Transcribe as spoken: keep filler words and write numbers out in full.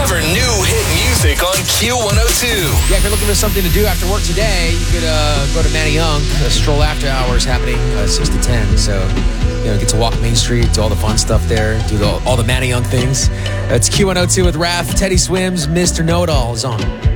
Discover new hit music on Q one oh two. Yeah, if you're looking for something to do after work today, you could uh, go to Manny Young. A stroll after hours happening uh, six to ten. So, you know, get to walk Main Street, do all the fun stuff there, do the, all the Manny Young things. It's Q one oh two with Raph. Teddy Swims, Mister Know-It-All is on.